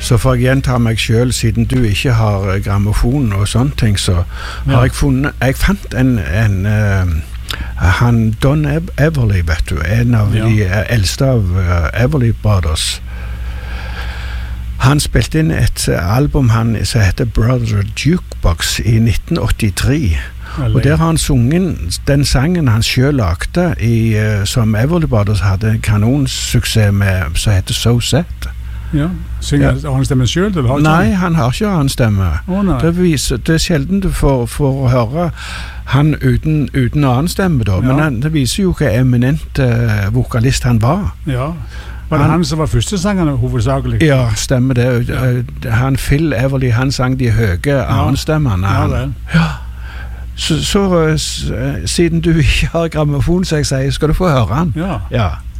Så for å gjenta meg selv, siden du ikke har grammofon og sånne ting, så har jeg fant han Don Everly, vet du, en av de eldste av Everly Brothers. Han spilte inn et album som heter Brother Jukebox i 1983. Og der har han sunget den sangen han selv lagde som Everly Brothers hadde en kanonsuksess med, som heter So Sad. Ja, har han stemmen selv? Eller nei, han har ikke han stemme. Det sjelden du får høre han uten annen stemme da, men det viser jo hva eminent vokalist han var. Ja. Var det han som var første sangerne hovedsakelig? Ja, stemmer det. Han Phil Everly, han sang de høye annenstemmene. Ja. Så siden du ikke har grammofon, så jeg sier, skal du få høre han? Ja.